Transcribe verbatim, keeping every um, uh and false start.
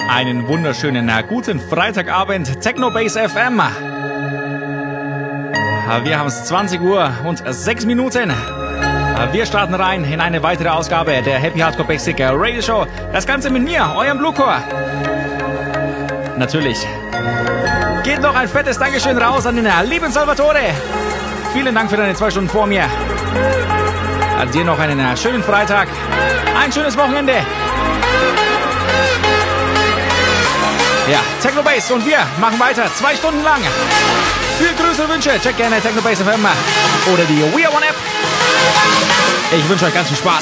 Einen wunderschönen äh, guten Freitagabend, Technobase F M. Wir haben es zwanzig Uhr und sechs Minuten. Wir starten rein in eine weitere Ausgabe der Happy Hardcore Basic Radio Show. Das Ganze mit mir, eurem Bluecore. Natürlich geht noch ein fettes Dankeschön raus an den lieben Salvatore. Vielen Dank für deine zwei Stunden vor mir. Dir noch einen schönen Freitag, ein schönes Wochenende. Ja, Technobase und wir machen weiter, zwei Stunden lang. Viel Grüße und Wünsche, checkt gerne Technobase F M oder die We Are One App. Ich wünsche euch ganz viel Spaß.